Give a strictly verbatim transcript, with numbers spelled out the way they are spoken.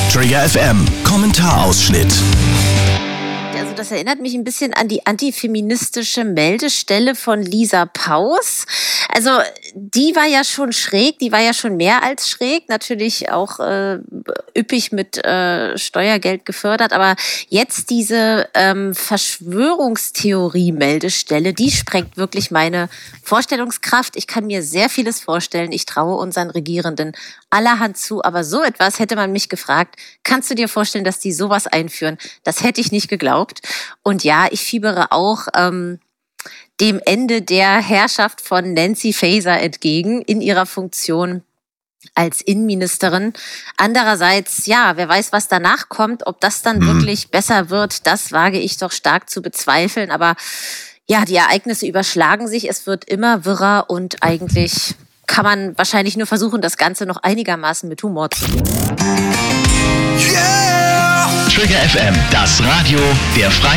Trigger F M, Kommentarausschnitt. Also das erinnert mich ein bisschen an die antifeministische Meldestelle von Lisa Paus. Also die war ja schon schräg, die war ja schon mehr als schräg, natürlich auch äh, üppig mit äh, Steuergeld gefördert, aber jetzt diese ähm, Verschwörungstheorie-Meldestelle, die sprengt wirklich meine Vorstellungskraft. Ich kann mir sehr vieles vorstellen, ich traue unseren Regierenden allerhand zu, aber so etwas hätte man mich gefragt, kannst du dir vorstellen, dass die sowas einführen? Das hätte ich nicht geglaubt. Und ja, ich fiebere auch ähm, dem Ende der Herrschaft von Nancy Faeser entgegen in ihrer Funktion als Innenministerin. Andererseits, ja, wer weiß, was danach kommt, ob das dann mhm. wirklich besser wird, das wage ich doch stark zu bezweifeln. Aber ja, die Ereignisse überschlagen sich, es wird immer wirrer und eigentlich kann man wahrscheinlich nur versuchen, das Ganze noch einigermaßen mit Humor zu nehmen. Yeah! Trigger F M, das Radio der Freien